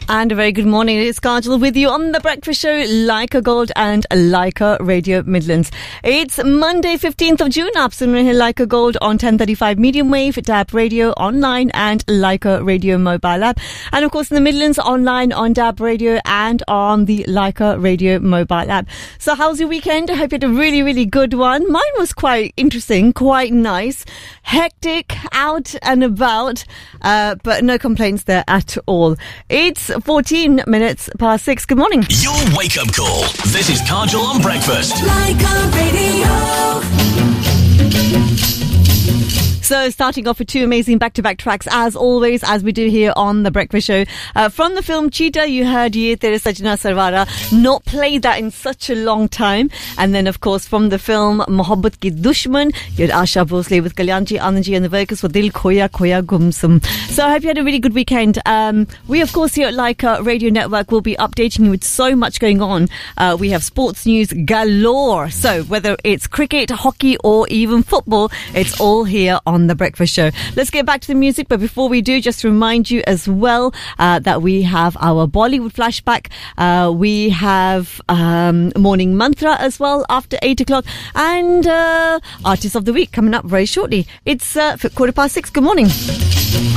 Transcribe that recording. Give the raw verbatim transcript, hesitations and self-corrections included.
And a very good morning. It's Kajal with you on The Breakfast Show, Leica Gold and Leica Radio Midlands. It's Monday, fifteenth of June. आप सुन रहे हैं Leica Gold on ten thirty-five medium wave, D A B radio online and Leica Radio mobile app. And of course in the Midlands online on D A B radio and on the Leica Radio mobile app. So how's your weekend? I hope you had a really, really good one. Mine was quite interesting, quite nice, hectic, out and about, uh, but no complaints there at all. It's fourteen minutes past six. Good morning. Your wake-up call. This is Kajal on Breakfast. Leica Radio. So starting off with two amazing back-to-back tracks, as always, as we do here on The Breakfast Show. Uh, from the film Cheetah, you heard Ye Tere Sajna Sarwara, not played that in such a long time. And then, of course, from the film Mohabbat Ki Dushman, you had Asha Bhosle with Kalyanji Anandji and the vocals for Dil Khoya Khoya Gumsum. So I hope you had a really good weekend. Um, we, of course, here at Leica Radio Network will be updating you with so much going on. Uh, we have sports news galore. So whether it's cricket, hockey or even football, it's all here on on The Breakfast Show. Let's get back to the music, but before we do, just remind you as well uh, that we have our Bollywood flashback. Uh, we have um, Morning Mantra as well after eight o'clock, and uh, Artist of the Week coming up very shortly. It's uh, quarter past six. Good morning.